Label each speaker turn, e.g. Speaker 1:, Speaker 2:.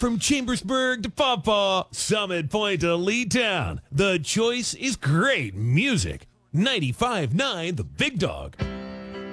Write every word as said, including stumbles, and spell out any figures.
Speaker 1: From Chambersburg to Pawpaw, Summit Point to Lee Town, the choice is great music. ninety-five point nine The Big Dog.